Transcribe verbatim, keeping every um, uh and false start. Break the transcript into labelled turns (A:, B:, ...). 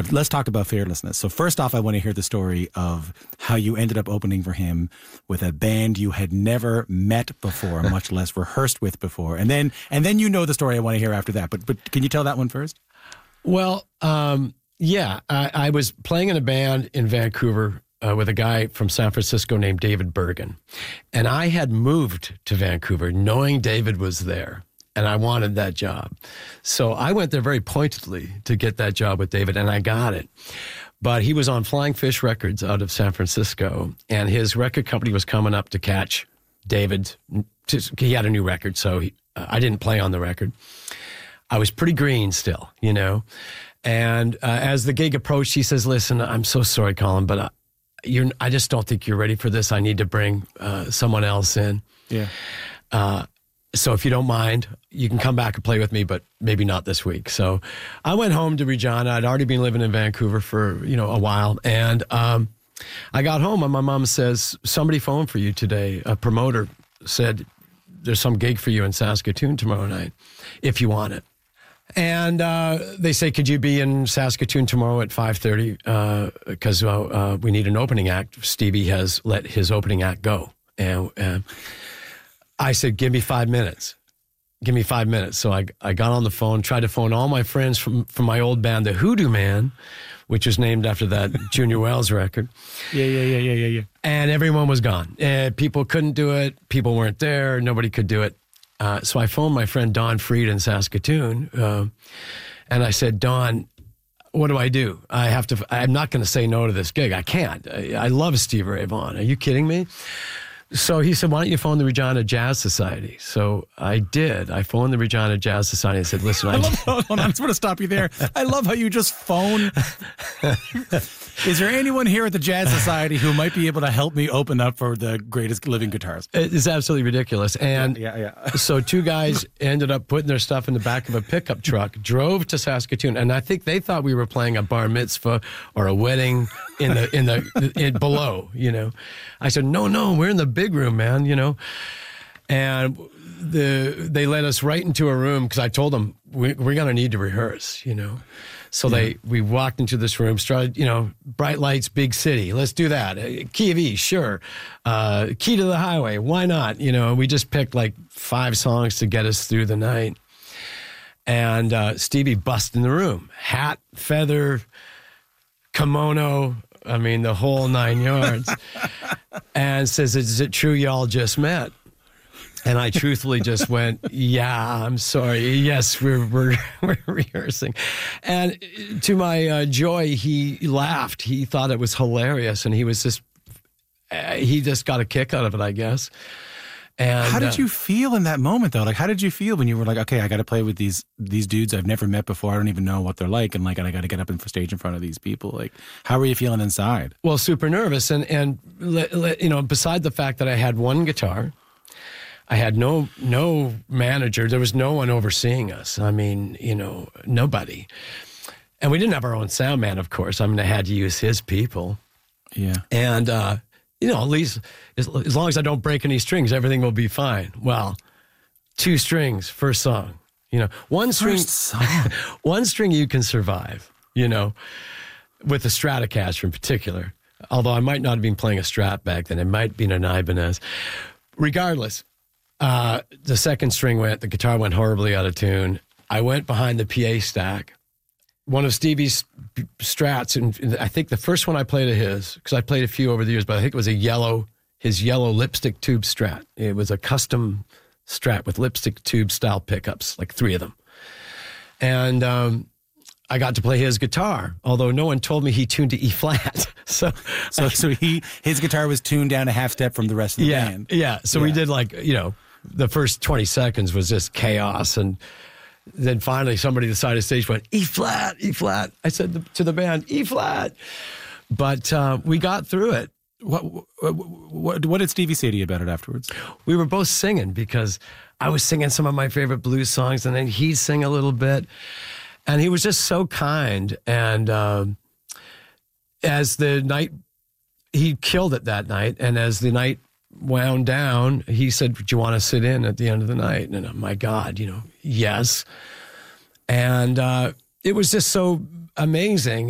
A: But let's talk about Fearlessness. So first off, I want to hear the story of how you ended up opening for him with a band you had never met before, much less rehearsed with before. And then and then you know the story I want to hear after that. But but can you tell that one first?
B: Well, um, yeah, I, I was playing in a band in Vancouver uh, with a guy from San Francisco named David Bergen. And I had moved to Vancouver knowing David was there, and I wanted that job. So I went there very pointedly to get that job with David, and I got it. But he was on Flying Fish Records out of San Francisco, and his record company was coming up to catch David. He had a new record, so he, uh, I didn't play on the record. I was pretty green still, you know. And uh, as the gig approached, he says, listen, I'm so sorry, Colin, but I, you're, I just don't think you're ready for this. I need to bring uh, someone else in.
A: Yeah.
B: Uh, so if you don't mind, you can come back and play with me, but maybe not this week. So I went home to Regina. I'd already been living in Vancouver for, you know, a while. And um, I got home and my mom says, somebody phoned for you today. A promoter said, there's some gig for you in Saskatoon tomorrow night, if you want it. And uh, they say, could you be in Saskatoon tomorrow at five thirty? Because uh, uh, uh, we need an opening act. Stevie has let his opening act go. And uh, I said, give me five minutes. Give me five minutes. So I, I got on the phone, tried to phone all my friends from, from my old band, the Hoodoo Man, which was named after that Junior Wells record.
A: Yeah, yeah, yeah, yeah, yeah, yeah.
B: And everyone was gone. Uh, people couldn't do it. People weren't there. Nobody could do it. Uh, so I phoned my friend Don Freed in Saskatoon, uh, and I said, Don, what do I do? I have to, I'm not going to say no to this gig. I can't. I, I love Stevie Ray Vaughan. Are you kidding me? So he said, why don't you phone the Regina Jazz Society? So I did. I phoned the Regina Jazz Society and said, listen, I,
A: I love, hold on, I just want to stop you there. I love how you just phone. Is there anyone here at the Jazz Society who might be able to help me open up for the greatest living guitarist?
B: It's absolutely ridiculous. And
A: yeah, yeah, yeah.
B: So two guys ended up putting their stuff in the back of a pickup truck, drove to Saskatoon, and I think they thought we were playing a bar mitzvah or a wedding in the in the in below, you know. I said, no, no, we're in the big room, man, you know. And the they led us right into a room because I told them we, we're going to need to rehearse, you know. So yeah. they we walked into this room, started, you know, bright lights, big city. Let's do that. Key of E, sure. Uh, Key to the Highway, why not? You know, we just picked like five songs to get us through the night. And uh, Stevie bust in the room, hat, feather, kimono. I mean, the whole nine yards. And says, is it true y'all just met? And I truthfully just went, yeah, I'm sorry. Yes, we're we're, we're rehearsing. And to my uh, joy, he laughed. He thought it was hilarious. And he was just, uh, he just got a kick out of it, I guess. And
A: how did
B: uh,
A: you feel in that moment, though? Like, how did you feel when you were like, okay, I got to play with these these dudes I've never met before. I don't even know what they're like. And like, I got to get up on stage in front of these people. Like, how were you feeling inside?
B: Well, super nervous. And, and you know, beside the fact that I had one guitar, I had no no manager. There was no one overseeing us. I mean, you know, nobody. And we didn't have our own sound man, of course. I mean, I had to use his people.
A: Yeah.
B: And, uh, you know, at least as, as long as I don't break any strings, everything will be fine. Well, two strings, first song. You know, one string, one string you can survive, you know, with the Stratocaster in particular. Although I might not have been playing a Strat back then. It might have been an Ibanez. Regardless, uh, the second string went, the guitar went horribly out of tune. I went behind the P A stack. One of Stevie's Strats, and I think the first one I played of his, because I played a few over the years, but I think it was a yellow, his yellow lipstick tube Strat. It was a custom Strat with lipstick tube style pickups, like three of them. And um, I got to play his guitar, although no one told me he tuned to E flat. so,
A: so, so he his guitar was tuned down a half step from the rest of the
B: yeah,
A: band.
B: Yeah. So yeah. we did like, you know, the first twenty seconds was just chaos, and then finally somebody at the side of the stage went, E flat, E flat. I said to the band, E flat. But uh, we got through it.
A: What, what what what did Stevie say to you about it afterwards?
B: We were both singing because I was singing some of my favorite blues songs, and then he'd sing a little bit. And he was just so kind. And um, as the night, he killed it that night. And as the night wound down, he said, do you want to sit in at the end of the night? And oh my God, you know, yes. And uh, it was just so amazing.